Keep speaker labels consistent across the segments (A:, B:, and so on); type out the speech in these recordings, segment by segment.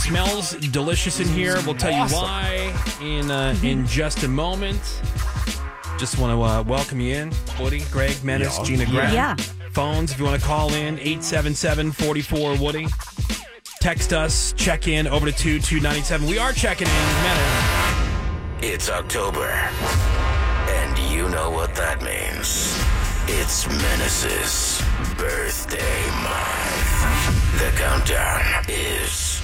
A: smells delicious in here. We'll tell you why in just a moment. Just want to welcome you in. Woody, Greg, Menace, Gina, Greg.
B: Yeah.
A: Phones, if you want to call in, 877-44-WOODY. Text us, check in, over to 22997. We are checking in. Menace.
C: It's October, and you know what that means. It's Menace's birthday month. The countdown is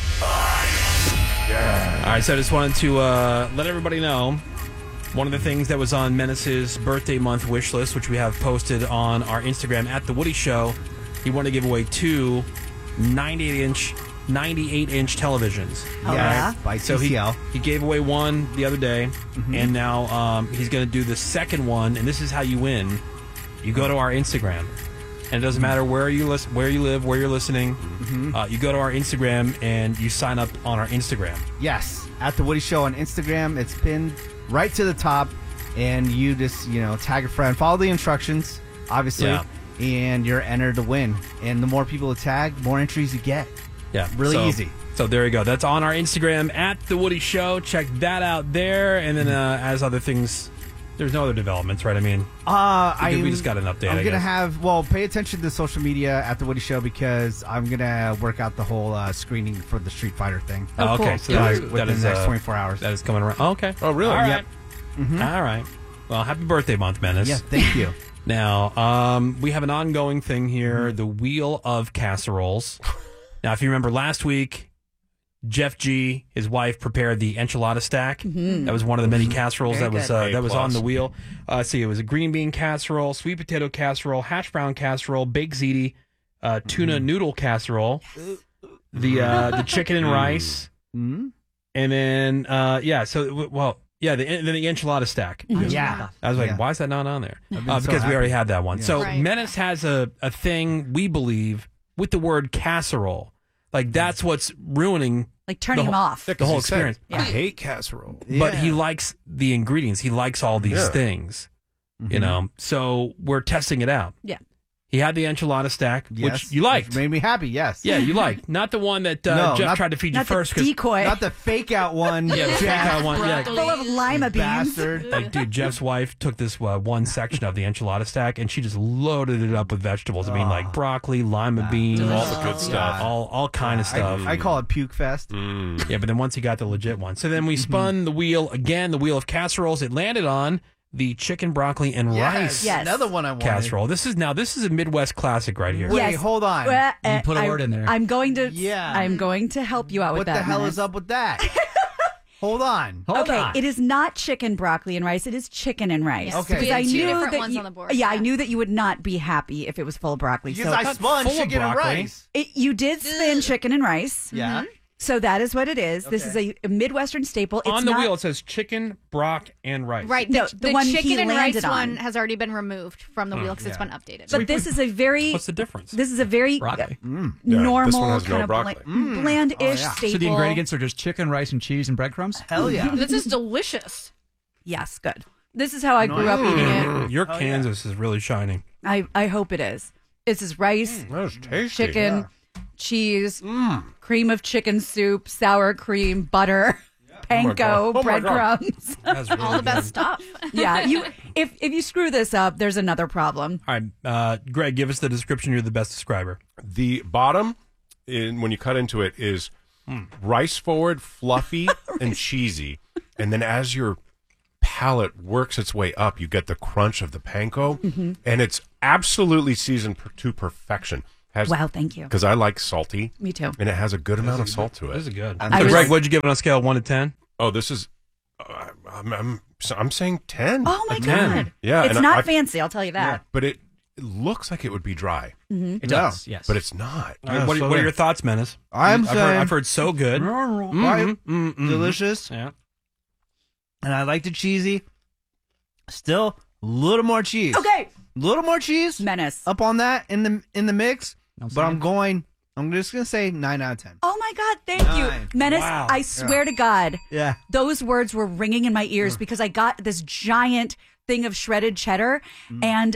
C: on.
A: All right, so I just wanted to let everybody know one of the things that was on Menace's birthday month wish list, which we have posted on our Instagram at The Woody Show. He wanted to give away two 98-inch televisions.
B: Oh, yeah?
D: By
A: So
D: TCL.
A: he gave away one the other day, and now he's going to do the second one, and this is how you win. You go to our Instagram, and it doesn't matter where you live, where you're listening. You go to our Instagram, and you sign up on our Instagram.
D: Yes, at The Woody Show on Instagram. It's pinned right to the top, and you just, tag a friend. Follow the instructions, obviously, and you're entered to win. And the more people you tag, more entries you get.
A: Yeah,
D: Really easy.
A: So there you go. That's on our Instagram at The Woody Show. Check that out there. And then as other things, there's no other developments, right? I mean, we just got an update.
D: I'm going to pay attention to social media at The Woody Show because I'm going to work out the whole screening for the Street Fighter thing.
A: Oh, okay. So
D: within the next 24 hours.
A: That is coming around. Oh, okay.
E: Oh, really?
A: All right.
D: Yep.
A: All right. Well, happy birthday month, Menace.
D: Yeah, thank you.
A: Now, we have an ongoing thing here, the Wheel of Casseroles. Now, if you remember last week, Jeff G, his wife, prepared the enchilada stack. That was one of the many casseroles that was on the wheel. See, it was a green bean casserole, sweet potato casserole, hash brown casserole, baked ziti, tuna noodle casserole, the chicken and rice, and then the enchilada stack.
D: Yeah.
A: I was like,
D: Yeah.
A: why is that not on there?
D: so
A: Because
D: happy.
A: we already had that one.
D: Yeah.
A: So
B: Right.
A: Menace has a thing, we believe, with the word casserole. Like, that's what's ruining
B: Like turning him off.
A: the whole experience.
E: I hate casserole.
A: But he likes the ingredients. He likes all these things, So we're testing it out.
B: Yeah.
A: He had the enchilada stack,
D: Yes,
A: which you liked.
D: which made me happy, yes.
A: Yeah, you liked. Not the one that
D: No,
A: Jeff
D: not-
A: tried to feed you
B: Not
A: first.
B: the
A: 'cause-
B: decoy.
D: Not the fake out one.
A: Yeah, the fake out one. Yeah.
B: full of lima beans.
D: Bastard.
A: Like, dude, Jeff's wife took this one section of the enchilada stack, and she just loaded it up with vegetables. I mean, like broccoli, lima beans,
E: All the good stuff.
A: all kind of stuff.
D: I call it puke fest.
A: Yeah, but then once he got the legit one. So then we spun the wheel again, the wheel of casseroles. It landed on the chicken, broccoli, and rice
B: Yes.
D: Another one I wanted.
A: casserole. This is a Midwest classic right here.
D: Wait,
B: Yes.
D: hold on.
B: Well,
F: You put a word in there.
B: I'm going to.
D: Yeah.
B: I'm going to help you out with
D: What
B: that.
D: the hell
B: Menace.
D: is up with that? Hold on.
B: Okay, it is not chicken, broccoli, and rice. It is chicken and rice.
D: Yes. Okay.
B: Because
D: We
B: I
D: had
G: two
B: knew
G: different
B: that
G: ones
B: you,
G: on the board.
B: Yeah, I
G: Yeah.
B: knew that you would not be happy if it was full of broccoli.
D: Because
B: So
D: I spun
A: full of
D: chicken and
A: broccoli.
D: rice.
B: you did spin chicken and rice.
D: Yeah.
B: So that is what it is. This is
D: Okay.
B: a Midwestern staple. It's
A: On the
B: not,
A: wheel, it says chicken, brock, and rice.
G: Right.
B: No,
G: The,
B: the one he
G: chicken and rice
B: landed on.
G: one has already been removed from the wheel because it's been updated.
B: But this is a very.
A: What's the difference?
B: This is a very
F: Broccoli.
B: normal
E: this one has no
B: kind of
E: broccoli.
B: bland-ish
D: Oh, yeah.
B: staple.
F: So the ingredients are just chicken, rice, and cheese and breadcrumbs?
D: Hell yeah.
G: this is delicious.
B: Yes, good. This is how I grew up eating it.
A: Your Kansas is really shining.
B: I hope it is. This is rice,
E: That's tasty.
B: chicken, cheese, cream of chicken soup, sour cream, butter, panko,
E: Oh my God.
B: breadcrumbs.
A: That's really
G: All the best
A: good.
G: stuff.
B: Yeah, if you screw this up, there's another problem.
A: All right, Greg, give us the description. You're the best describer.
E: The bottom, when you cut into it, is rice forward, fluffy, and cheesy. And then as your palate works its way up, you get the crunch of the panko. And it's absolutely seasoned to perfection.
B: Wow, thank you.
E: Because I like salty.
B: Me too.
E: And it has a good amount of salt to
A: This is
E: it.
A: good.
D: I
A: So,
D: was-
A: Greg, what'd you give it on a scale of 1 to 10?
E: Oh, this is... I'm saying 10.
B: Oh my
A: 10.
B: god!
E: Yeah,
B: it's
E: and
B: not
E: I-
B: fancy. I'll tell you that.
E: But it looks like it would be dry.
F: It does, yes.
E: But it's not.
A: All right, what are your thoughts, Menace?
D: I'm
A: I've heard so good.
D: right, delicious.
A: Yeah.
D: And I like the cheesy. Still, a little more cheese.
B: Okay,
D: A little more cheese
B: Menace.
D: up on that in the mix.
F: No
D: But I'm
F: saying.
D: just going to say 9 out of 10.
B: Oh my god, thank you,
D: 9.
B: Menace.
A: Wow.
B: I swear to God,
D: Yeah.
B: those words were ringing in my ears because I got this giant thing of shredded cheddar and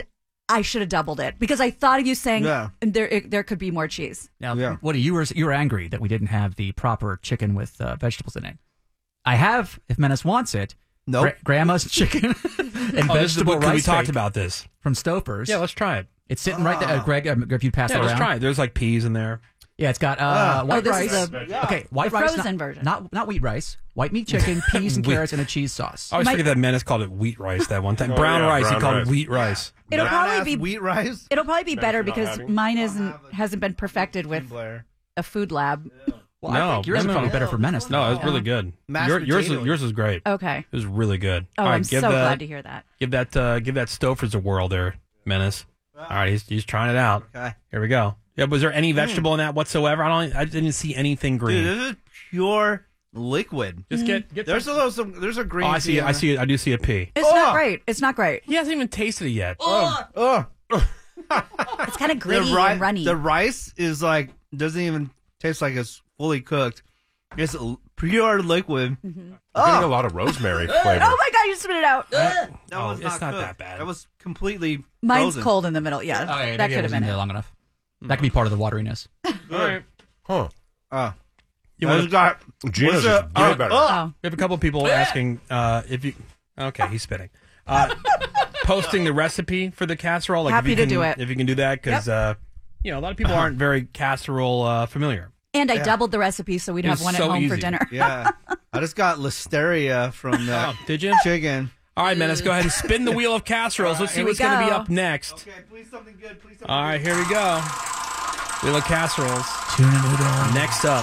B: I should have doubled it because I thought of you saying
D: Yeah.
B: there could be more cheese.
F: Now,
D: Yeah.
F: Woody, you were angry that we didn't have the proper chicken with vegetables in it. I have, if Menace wants it,
D: Nope.
F: Grandma's chicken and vegetable rice
A: We talked
F: bake
A: about this.
F: from Stouffer's.
A: Yeah, let's try it.
F: It's sitting right there. Greg, if you pass
A: Yeah,
F: it
A: let's
F: around.
A: try it. There's like peas in there.
F: Yeah, it's got white
B: this
F: rice.
B: is
F: Okay, white
B: the
F: rice.
B: frozen
F: not,
B: version.
F: Not wheat rice. White meat chicken, peas and carrots, and a cheese sauce.
A: I always forget that Menace called it wheat rice that one time. Brown
E: yeah,
A: rice, he
E: brown
A: called
E: rice.
A: it wheat rice.
B: It'll probably
D: Brown-ass
B: be
D: wheat rice.
B: It'll probably be better
E: you're not
B: because
E: having?
B: mine hasn't been perfected with
D: Blair.
B: a food lab.
F: Well,
A: No,
F: I think yours
A: no,
F: is
A: no.
F: probably better for Menace.
A: No, it was really good.
D: Mashed
A: Yours
D: potato.
A: is great.
B: Okay.
A: It was really good.
B: Oh,
A: All right,
B: I'm so glad to hear that.
A: Give that Stouffer's a whirl there, Menace. All right, he's trying it out.
D: Okay.
A: Here we go. Yeah, was there any vegetable in that whatsoever? I didn't see anything green.
D: Dude, this is pure liquid.
A: Just get
D: There's a green.
A: Oh, I see it. I see it. I do see a pea.
B: It's not great. It's not great.
A: He hasn't even tasted it yet.
D: Oh,
B: It's kind of gritty
D: the
B: and runny.
D: The rice is like doesn't even taste like it's fully cooked. It's pure liquid.
E: I'm getting a lot of rosemary flavor.
B: Oh my god, you spit it out.
D: That
A: Oh,
D: was
A: it's not
D: cooked.
A: that bad.
D: That was completely
B: Mine's
D: frozen.
B: cold in the middle. Yeah,
F: Oh, yeah,
B: that
F: maybe I
B: could have
F: wasn't
B: been
F: there
B: it.
F: long enough. That could be part of the wateriness.
A: All right.
E: Huh.
A: You
D: I
A: want
D: just got.
E: Gina's
D: What's
E: is way better.
B: Oh,
A: We have a couple people asking if you. Okay, he's spitting. Posting the recipe for the casserole. Like
B: Happy
A: if you
B: to
A: can,
B: do it.
A: If you can do that, because a lot of people aren't very casserole familiar.
B: and I doubled the recipe so we'd
A: It
B: have
A: was
B: one
A: so
B: at home for
A: easy.
B: dinner.
D: Yeah, I just got listeria from that
A: Did you?
D: chicken.
A: All right, Menace, go ahead and spin the wheel of casseroles. Let's see
B: Here we
A: what's going to be
B: go.
A: up next.
D: Okay, please something good. Please something
A: All right, here we go. Wheel of casseroles.
F: Tuna noodle.
A: Next up.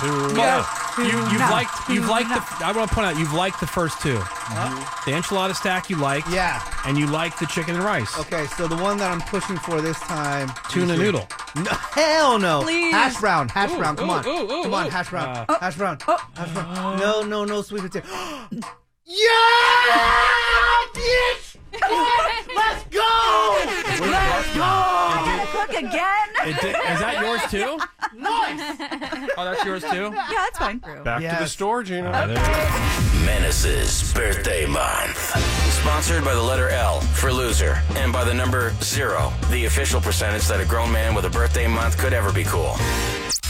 A: You've liked the. I want to point out you've liked the first two. The enchilada stack you liked.
D: Yeah.
A: And you liked the chicken and rice.
D: Okay, so the one that I'm pushing for this time.
A: Tuna noodle.
D: No, hell no.
B: Please.
D: Hash brown. Hash
A: Ooh,
D: brown. Come on.
A: ooh, ooh,
D: Come on.
A: ooh.
D: Hash brown. Hash brown. Hash brown. No, sweet potato. Yeah! Yes! Let's go! Let's go!
B: Cook again?
A: Is that yours too? Nice. Oh, that's yours too.
B: Yeah, that's fine.
E: Back to the
D: Yes.
E: store, Gina.
C: Menace's birthday month. Sponsored by the letter L for loser and by the number 0, the official percentage that a grown man with a birthday month could ever be cool.